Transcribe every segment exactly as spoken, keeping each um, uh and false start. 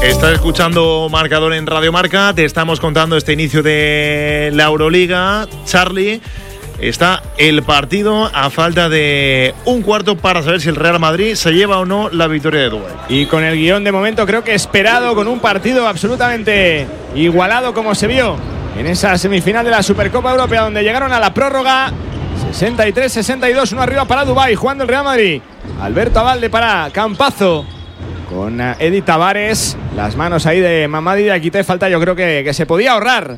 Estás escuchando Marcador en Radio Marca, te estamos contando este inicio de la Euroliga. Charlie, está el partido a falta de un cuarto para saber si el Real Madrid se lleva o no la victoria de Dubái. Y con el guión de momento creo que esperado, con un partido absolutamente igualado como se vio en esa semifinal de la Supercopa Europea, donde llegaron a la prórroga. sesenta y tres sesenta y dos, uno arriba para Dubái, jugando el Real Madrid. Alberto Abalde para Campazo, con Edi Tavares, las manos ahí de Mamadi Diakité. Falta, yo creo que, que se podía ahorrar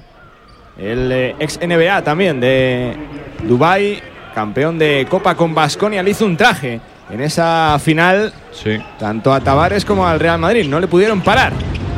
el eh, ex N B A también de Dubái, campeón de Copa con Baskonia, le hizo un traje en esa final, sí, tanto a Tavares como al Real Madrid. No le pudieron parar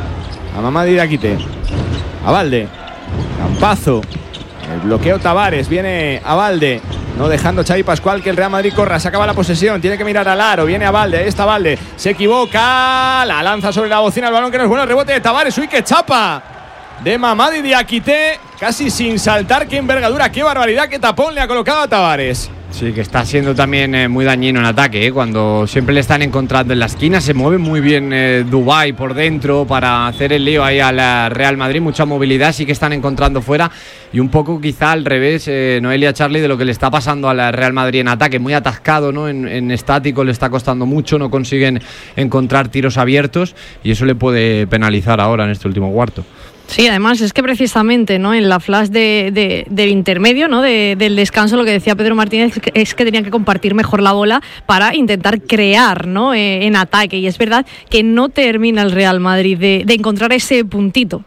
a Mamadi Diakité. Abalde, Campazo, el bloqueo Tavares, viene Abalde, no dejando Xavi Pascual que el Real Madrid corra. Se acaba la posesión, tiene que mirar al aro, viene Abalde, ahí está Abalde, se equivoca, la lanza sobre la bocina, el balón que no es bueno, el rebote de Tavares, uy, qué chapa de Mamadi Diakité, casi sin saltar. Qué envergadura, qué barbaridad, qué tapón le ha colocado a Tavares. Sí, que está siendo también eh, muy dañino en ataque, ¿eh? Cuando siempre le están encontrando en la esquina. Se mueve muy bien eh, Dubái por dentro para hacer el lío ahí al Real Madrid. Mucha movilidad, sí que están encontrando fuera. Y un poco quizá al revés, eh, Noelia, Charlie, de lo que le está pasando al Real Madrid en ataque. Muy atascado, ¿no? En, en estático le está costando mucho, no consiguen encontrar tiros abiertos. Y eso le puede penalizar ahora en este último cuarto. Sí, además es que precisamente, ¿no?, en la flash de, de, del intermedio, ¿no?, de, del descanso, lo que decía Pedro Martínez es que tenían que compartir mejor la bola para intentar crear, ¿no?, eh, en ataque. Y es verdad que no termina el Real Madrid de, de encontrar ese puntito.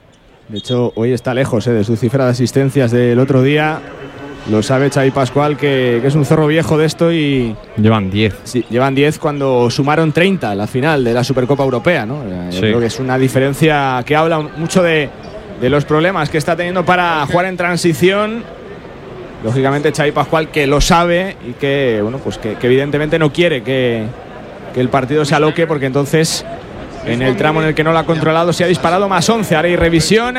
De hecho, hoy está lejos eh, de su cifra de asistencias del otro día. Lo sabe Xavi Pascual, que, que es un zorro viejo de esto, y llevan diez. Sí, llevan diez cuando sumaron treinta en la final de la Supercopa Europea, ¿no? Yo sí. creo que es una diferencia que habla mucho de, de los problemas que está teniendo para jugar en transición. Lógicamente Xavi Pascual, que lo sabe y que, bueno, pues que, que evidentemente no quiere que, que el partido se aloque, porque entonces en el tramo en el que no lo ha controlado se ha disparado más once. Ahora hay revisión.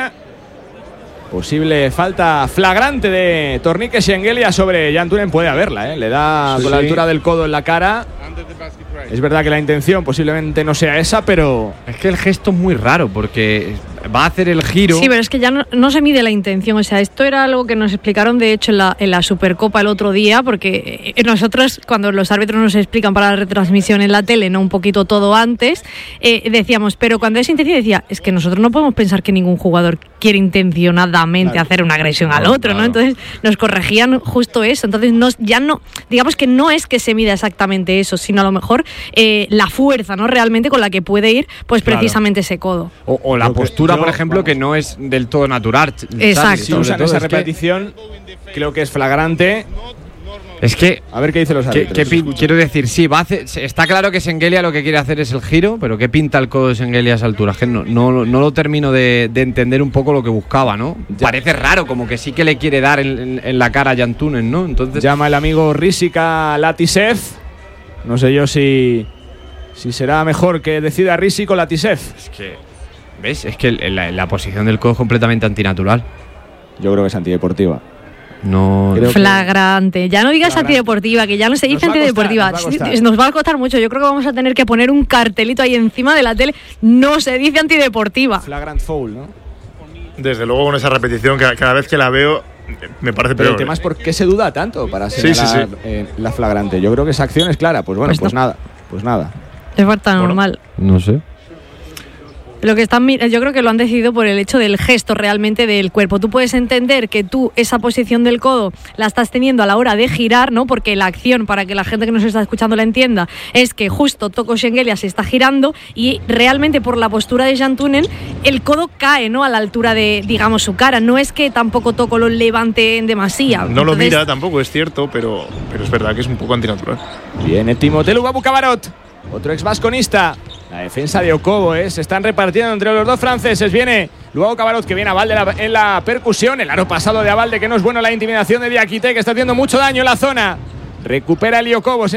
Posible falta flagrante de Tornique Shengelia sobre Jan Tunen. Puede haberla, ¿eh? Le da sí, con la altura del codo en la cara. Es verdad que la intención posiblemente no sea esa, pero... Es que el gesto es muy raro, porque va a hacer el giro... Sí, pero es que ya no, no se mide la intención. O sea, esto era algo que nos explicaron, de hecho, en la, en la Supercopa el otro día, porque nosotros, cuando los árbitros nos explican para la retransmisión en la tele, no un poquito todo antes, eh, decíamos, pero cuando es intención, decía, es que nosotros no podemos pensar que ningún jugador quiere intencionadamente claro. hacer una agresión al otro, claro. ¿no? Entonces nos corregían justo eso. Entonces no, ya no, digamos que no es que se mida exactamente eso, sino a lo mejor eh, la fuerza, ¿no?, realmente con la que puede ir, pues claro. precisamente ese codo. O, o la postura, yo, por ejemplo, vamos. que no es del todo natural. Exacto. Si usan esa repetición, que... creo que es flagrante. Es que, a ver qué dice los árbitros. ¿Qué, qué pin, quiero decir, sí, va a hacer, está claro que Shengelia lo que quiere hacer es el giro, pero ¿qué pinta el codo de Shengelia a esa altura? Es que no, no, no lo termino de, de entender un poco lo que buscaba, ¿no? Ya. Parece raro, como que sí que le quiere dar en, en, en la cara a Jan Tunen, ¿no? Entonces... Llama el amigo Rizika Latisev. No sé yo si, si será mejor que decida Rizika o Latisev. Es que, ¿ves? Es que la, la posición del codo es completamente antinatural. Yo creo que es antideportiva. No, flagrante. Que... Ya no digas flagrante. Antideportiva, que ya no se dice nos antideportiva. Costar, nos, va nos va a costar mucho. Yo creo que vamos a tener que poner un cartelito ahí encima de la tele. No se dice antideportiva. Flagrant foul, ¿no? Desde luego, con esa repetición, cada, cada vez que la veo, me parece peor. Pero el tema es por qué se duda tanto para señalar sí, sí, sí. Eh, la flagrante. Yo creo que esa acción es clara. Pues bueno, pues, pues no. nada. Pues nada. Es falta bueno, normal. No sé. Lo que están, yo creo que lo han decidido por el hecho del gesto realmente del cuerpo. Tú puedes entender que tú esa posición del codo la estás teniendo a la hora de girar, ¿no? Porque la acción, para que la gente que nos está escuchando la entienda, es que justo Toko Shengelia se está girando y realmente por la postura de Jan Tunen el codo cae, ¿no?, a la altura de, digamos, su cara. No es que tampoco Toko lo levante en demasía. No Entonces, lo mira tampoco, es cierto, pero, pero es verdad que es un poco antinatural. Viene Timothée Luwawu-Cabarrot, otro ex vasconista. La defensa de Okobo, ¿eh? Se están repartiendo entre los dos franceses. Viene Luwawu-Cabarrot, que viene a Abalde en la percusión. El aro pasado de Abalde, que no es bueno. La intimidación de Diakité, que está haciendo mucho daño en la zona. Recupera el Okobo.